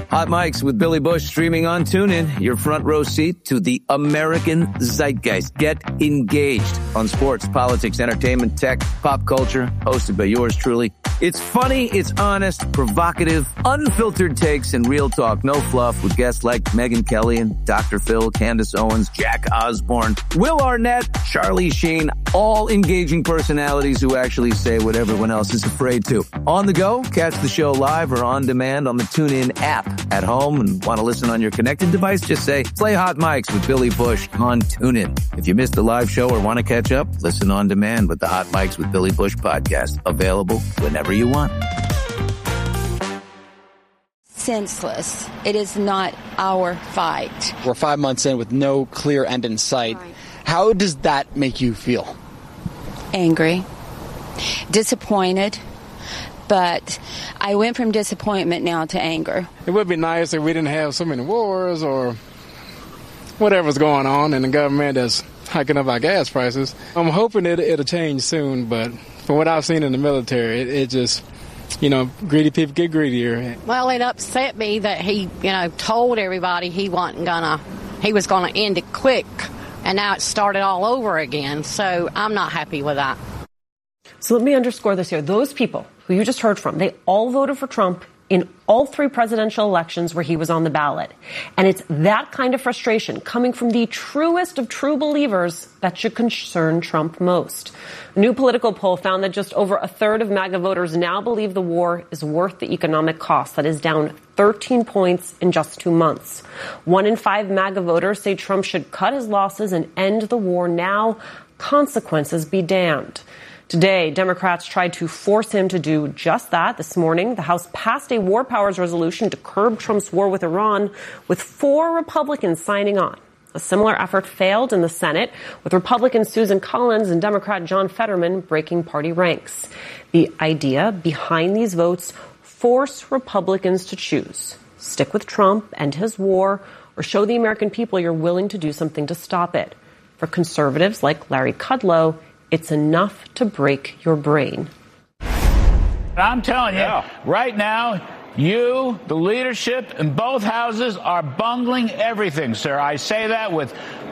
Hot Mics with Billy Bush streaming on TuneIn, your front row seat to the American zeitgeist. Get engaged on sports, politics, entertainment, tech, pop culture, hosted by yours truly. It's funny, it's honest, provocative, unfiltered takes, and real talk. No fluff with guests like Megyn Kelly and Dr. Phil, Candace Owens, Jack Osborne, Will Arnett, Charlie Sheen, all engaging personalities who actually say what everyone else is afraid to. On the go, catch the show live or on demand on the TuneIn app. At home and want to listen on your connected device, just say, play Hot Mics with Billy Bush on TuneIn. If you missed the live show or want to catch up, listen on demand with the Hot Mics with Billy Bush podcast. Available whenever you want. Senseless. It is not our fight. We're 5 months in with no clear end in sight. Right. How does that make you feel? Angry. Disappointed. But I went from disappointment now to anger. It would be nice if we didn't have so many wars or whatever's going on in the government that's hiking up our gas prices. I'm hoping it'll change soon, but from what I've seen in the military, it just, greedy people get greedier. Well, it upset me that he, told everybody he was going to end it quick, and now it started all over again. So I'm not happy with that. So let me underscore this here. Those people who you just heard from, they all voted for Trump in all 3 presidential elections where he was on the ballot. And it's that kind of frustration coming from the truest of true believers that should concern Trump most. A new political poll found that just over a third of MAGA voters now believe the war is worth the economic cost. That is down 13 points in just 2 months. 1 in 5 MAGA voters say Trump should cut his losses and end the war now. Consequences be damned. Today, Democrats tried to force him to do just that. This morning, the House passed a war powers resolution to curb Trump's war with Iran, with 4 Republicans signing on. A similar effort failed in the Senate, with Republican Susan Collins and Democrat John Fetterman breaking party ranks. The idea behind these votes: force Republicans to choose. Stick with Trump and his war, or show the American people you're willing to do something to stop it. For conservatives like Larry Kudlow, it's enough to break your brain. I'm telling you, right now, you, the leadership in both houses, are bungling everything, sir. I say that with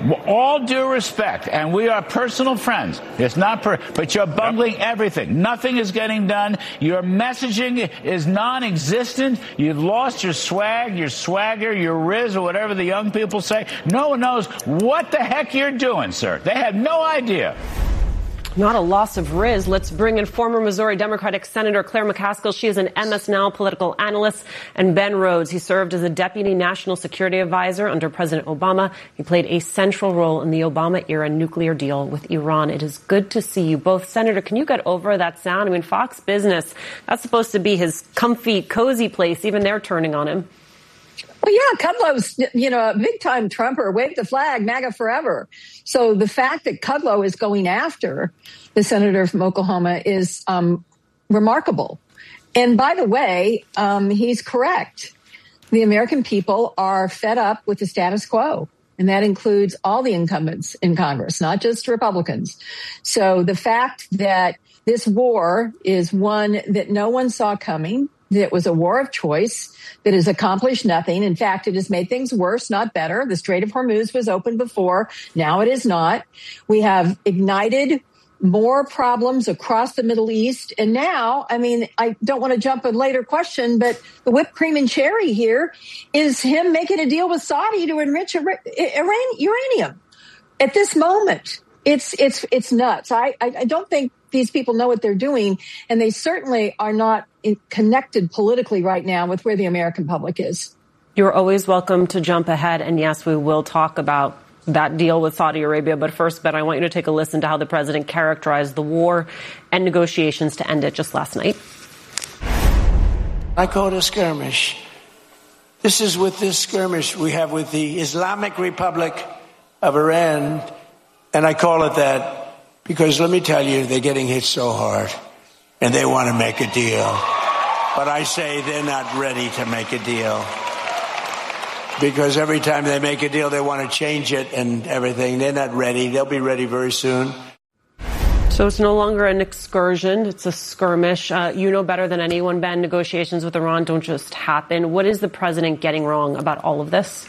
all due respect, and we are personal friends. It's not but you're bungling everything. Nothing is getting done. Your messaging is non-existent. You've lost your swag, your swagger, your riz, or whatever the young people say. No one knows what the heck you're doing, sir. They have no idea. Not a loss of riz. Let's bring in former Missouri Democratic Senator Claire McCaskill. She is an MS Now political analyst. And Ben Rhodes. He served as a deputy national security advisor under President Obama. He played a central role in the Obama-era nuclear deal with Iran. It is good to see you both. Senator, can you get over that sound? I mean, Fox Business, that's supposed to be his comfy, cozy place. Even they're turning on him. Well, yeah, Kudlow's, a big-time Trumper, wave the flag, MAGA forever. So the fact that Kudlow is going after the senator from Oklahoma is remarkable. And by the way, he's correct. The American people are fed up with the status quo, and that includes all the incumbents in Congress, not just Republicans. So the fact that this war is one that no one saw coming, that was a war of choice, that has accomplished nothing. In fact, it has made things worse, not better. The Strait of Hormuz was open before. Now it is not. We have ignited more problems across the Middle East. And now, I don't want to jump a later question, but the whipped cream and cherry here is him making a deal with Saudi to enrich uranium. At this moment, it's nuts. I don't think these people know what they're doing, and they certainly are not connected politically right now with where the American public is. You're always welcome to jump ahead, and yes, we will talk about that deal with Saudi Arabia. But first, Ben, I want you to take a listen to how the president characterized the war and negotiations to end it just last night. I call it a skirmish. This is with this skirmish we have with the Islamic Republic of Iran, and I call it that because, let me tell you, they're getting hit so hard, and they want to make a deal. But I say they're not ready to make a deal. Because every time they make a deal, they want to change it and everything. They're not ready. They'll be ready very soon. So it's no longer an excursion. It's a skirmish. You know better than anyone, Ben, negotiations with Iran don't just happen. What is the president getting wrong about all of this?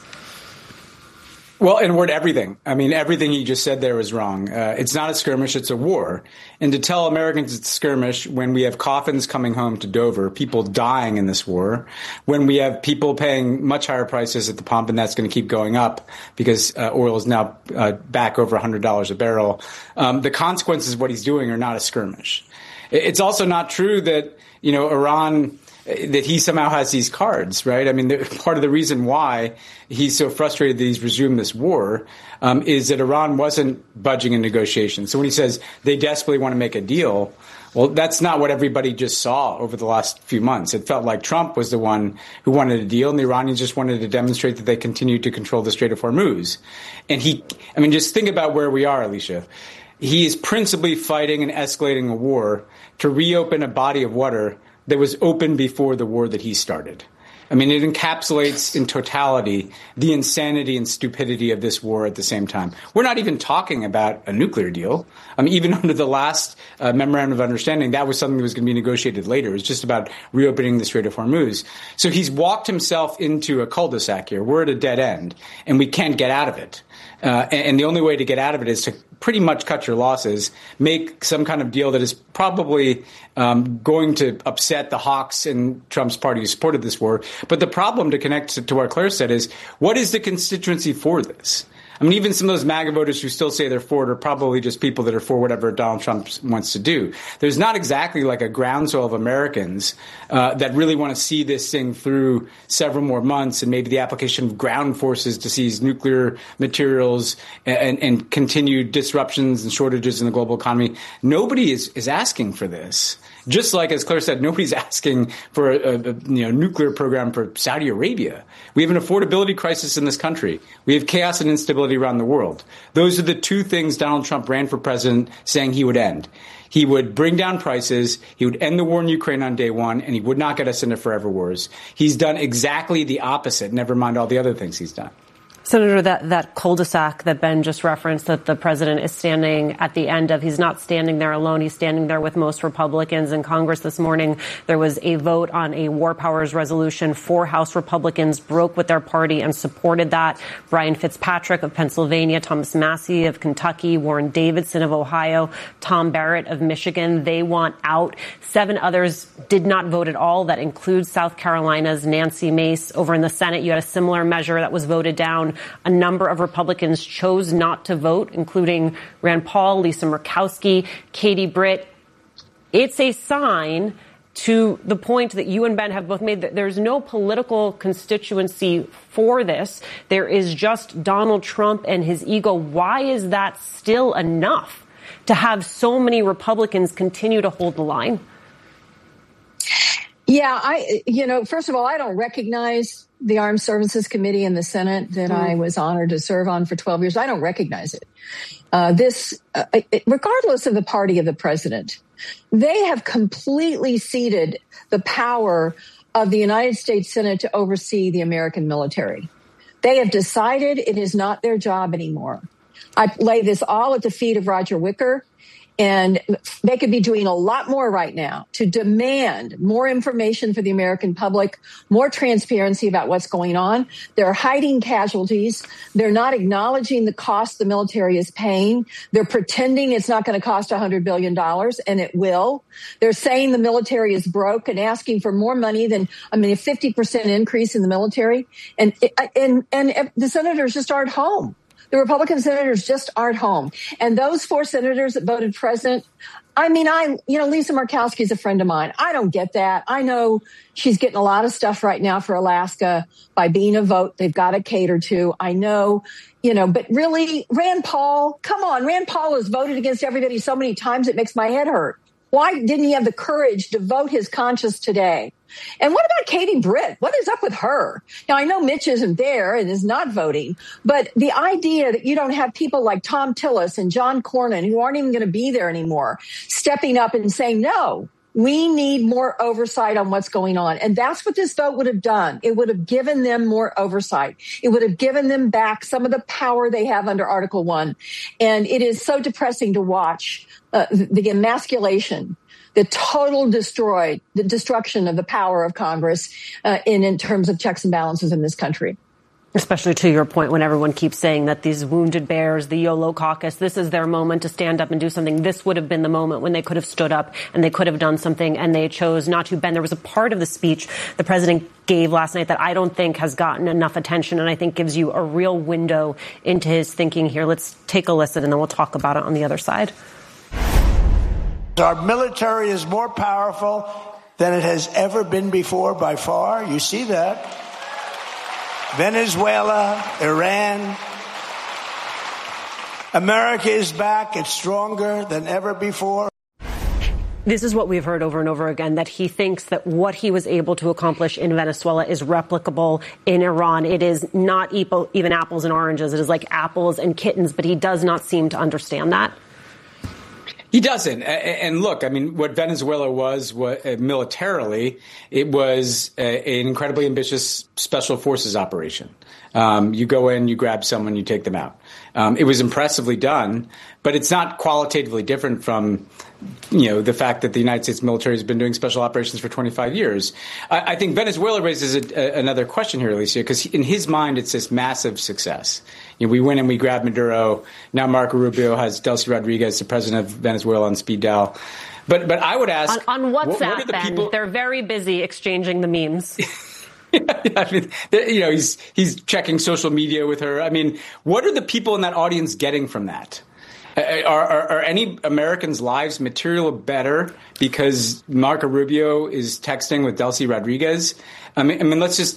Well, in a word, everything. I mean, everything he just said there was wrong. It's not a skirmish, it's a war. And to tell Americans it's a skirmish when we have coffins coming home to Dover, people dying in this war, when we have people paying much higher prices at the pump, and that's going to keep going up because oil is now back over $100 a barrel, the consequences of what he's doing are not a skirmish. It's also not true that, Iran, that he somehow has these cards, right? I mean, part of the reason why he's so frustrated that he's resumed this war is that Iran wasn't budging in negotiations. So when he says they desperately want to make a deal, well, that's not what everybody just saw over the last few months. It felt like Trump was the one who wanted a deal, and the Iranians just wanted to demonstrate that they continued to control the Strait of Hormuz. And just think about where we are, Alicia. He is principally fighting and escalating a war to reopen a body of water that was open before the war that he started. I mean, it encapsulates in totality the insanity and stupidity of this war at the same time. We're not even talking about a nuclear deal. Even under the last memorandum of understanding, that was something that was going to be negotiated later. It was just about reopening the Strait of Hormuz. So he's walked himself into a cul-de-sac here. We're at a dead end, and we can't get out of it. And the only way to get out of it is to pretty much cut your losses, make some kind of deal that is probably going to upset the hawks in Trump's party who supported this war. But the problem, to connect to what Claire said, is what is the constituency for this? I mean, even some of those MAGA voters who still say they're for it are probably just people that are for whatever Donald Trump wants to do. There's not exactly like a groundswell of Americans that really want to see this thing through several more months, and maybe the application of ground forces to seize nuclear materials and continued disruptions and shortages in the global economy. Nobody is asking for this. Just like, as Claire said, nobody's asking for a nuclear program for Saudi Arabia. We have an affordability crisis in this country. We have chaos and instability around the world. Those are the two things Donald Trump ran for president saying he would end. He would bring down prices, he would end the war in Ukraine on day one, and he would not get us into forever wars. He's done exactly the opposite, never mind all the other things he's done. Senator, that cul-de-sac that Ben just referenced that the president is standing at the end of, he's not standing there alone. He's standing there with most Republicans in Congress this morning. There was a vote on a war powers resolution. 4 House Republicans broke with their party and supported that. Brian Fitzpatrick of Pennsylvania, Thomas Massie of Kentucky, Warren Davidson of Ohio, Tom Barrett of Michigan. They want out. 7 others did not vote at all. That includes South Carolina's Nancy Mace. Over in the Senate, you had a similar measure that was voted down. A number of Republicans chose not to vote, including Rand Paul, Lisa Murkowski, Katie Britt. It's a sign, to the point that you and Ben have both made, that there's no political constituency for this. There is just Donald Trump and his ego. Why is that still enough to have so many Republicans continue to hold the line? Yeah, first of all, I don't recognize the Armed Services Committee in the Senate that I was honored to serve on for 12 years. I don't recognize it. Regardless of the party of the president, they have completely ceded the power of the United States Senate to oversee the American military. They have decided it is not their job anymore. I lay this all at the feet of Roger Wicker. And they could be doing a lot more right now to demand more information for the American public, more transparency about what's going on. They're hiding casualties. They're not acknowledging the cost the military is paying. They're pretending it's not going to cost $100 billion, and it will. They're saying the military is broke and asking for more money than, a 50% increase in the military. And the senators just aren't home. The Republican senators just aren't home. And those 4 senators that voted president, Lisa Murkowski is a friend of mine. I don't get that. I know she's getting a lot of stuff right now for Alaska by being a vote they've got to cater to. I know, but really, Rand Paul, come on. Rand Paul has voted against everybody so many times it makes my head hurt. Why didn't he have the courage to vote his conscience today? And what about Katie Britt? What is up with her? Now, I know Mitch isn't there and is not voting, but the idea that you don't have people like Tom Tillis and John Cornyn, who aren't even going to be there anymore, stepping up and saying, no, we need more oversight on what's going on. And that's what this vote would have done. It would have given them more oversight. It would have given them back some of the power they have under Article 1. And it is so depressing to watch the emasculation, the total destruction of the power of Congress in terms of checks and balances in this country. Especially to your point, when everyone keeps saying that these wounded bears, the YOLO caucus, this is their moment to stand up and do something. This would have been the moment when they could have stood up and they could have done something, and they chose not to. Ben, there was a part of the speech the president gave last night that I don't think has gotten enough attention, and I think gives you a real window into his thinking here. Let's take a listen, and then we'll talk about it on the other side. Our military is more powerful than it has ever been before by far. You see that. Venezuela, Iran. America is back. It's stronger than ever before. This is what we've heard over and over again, that he thinks that what he was able to accomplish in Venezuela is replicable in Iran. It is not even apples and oranges. It is like apples and kittens, but he does not seem to understand that. He doesn't. And look, I mean, what Venezuela was militarily, it was an incredibly ambitious special forces operation. You go in, you grab someone, you take them out. It was impressively done, but it's not qualitatively different from, the fact that the United States military has been doing special operations for 25 years. I think Venezuela raises another question here, Alicia, because in his mind, it's this massive success. We went and we grabbed Maduro. Now Marco Rubio has Delcy Rodriguez, the president of Venezuela, on speed dial. But I would ask on WhatsApp, what are the people? They're very busy exchanging the memes. I mean, he's checking social media with her. I mean, what are the people in that audience getting from that? Are any Americans' lives materially better because Marco Rubio is texting with Delcy Rodriguez? I mean, let's just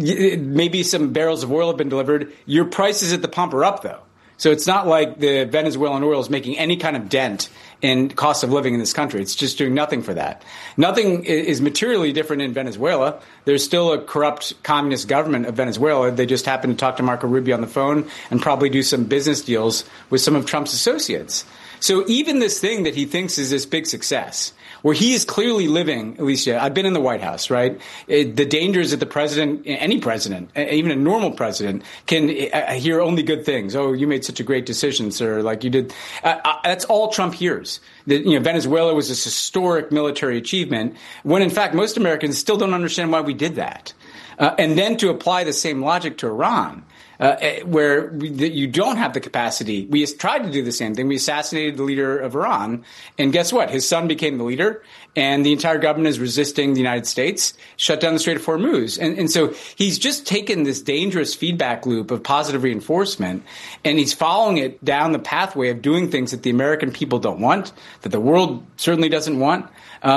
maybe some barrels of oil have been delivered. Your prices at the pump are up, though. So it's not like the Venezuelan oil is making any kind of dent in cost of living in this country. It's just doing nothing for that. Nothing is materially different in Venezuela. There's still a corrupt communist government of Venezuela. They just happen to talk to Marco Rubio on the phone and probably do some business deals with some of Trump's associates. So even this thing that he thinks is this big success, where he is clearly living, Alicia, I've been in the White House, right? The dangers that the president, any president, even a normal president, can hear only good things. Oh, you made such a great decision, sir, like you did. That's all Trump hears. Venezuela was this historic military achievement, when in fact most Americans still don't understand why we did that. And then to apply the same logic to Iran, where you don't have the capacity. We tried to do the same thing. We assassinated the leader of Iran, and guess what? His son became the leader, and the entire government is resisting the United States, shut down the Strait of Hormuz. And so he's just taken this dangerous feedback loop of positive reinforcement, and he's following it down the pathway of doing things that the American people don't want, that the world certainly doesn't want.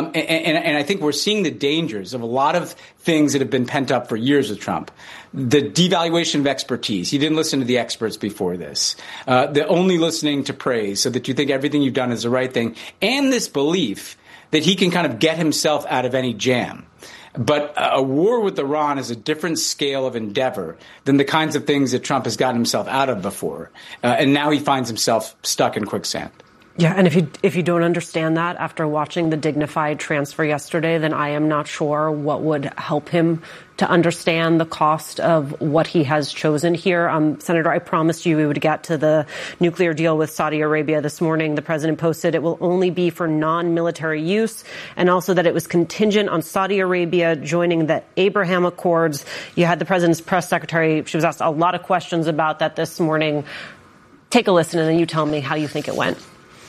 And I think we're seeing the dangers of a lot of things that have been pent up for years with Trump. The devaluation of expertise. You didn't listen to the experts before this. The only listening to praise so that you think everything you've done is the right thing. And this belief that he can kind of get himself out of any jam. But a war with Iran is a different scale of endeavor than the kinds of things that Trump has gotten himself out of before. And now he finds himself stuck in quicksand. Yeah, and if you don't understand that after watching the dignified transfer yesterday, then I am not sure what would help him to understand the cost of what he has chosen here. Senator, I promised you we would get to the nuclear deal with Saudi Arabia this morning. The president posted it will only be for non-military use, and also that it was contingent on Saudi Arabia joining the Abraham Accords. You had the president's press secretary. She was asked a lot of questions about that this morning. Take a listen, and then you tell me how you think it went.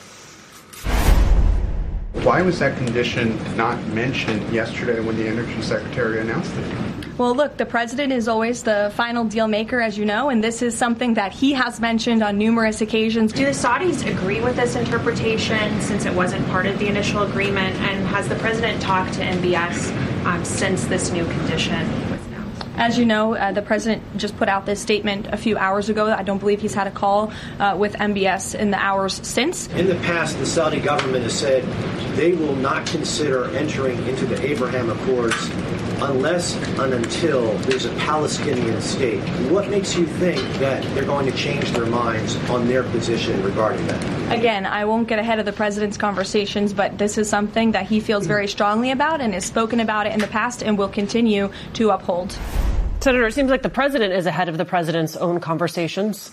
Why was that condition not mentioned yesterday when the Energy Secretary announced it? Well, look, the president is always the final deal maker, as you know, and this is something that he has mentioned on numerous occasions. Do the Saudis agree with this interpretation since it wasn't part of the initial agreement? And has the president talked to MBS since this new condition was announced? As you know, the president just put out this statement a few hours ago. I don't believe he's had a call with MBS in the hours since. In the past, the Saudi government has said they will not consider entering into the Abraham Accords unless and until there's a Palestinian state. What makes you think that they're going to change their minds on their position regarding that? Again, I won't get ahead of the president's conversations, but this is something that he feels very strongly about and has spoken about it in the past and will continue to uphold. Senator, it seems like the president is ahead of the president's own conversations.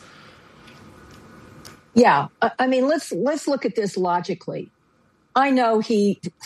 Yeah, I mean, let's look at this logically. I know he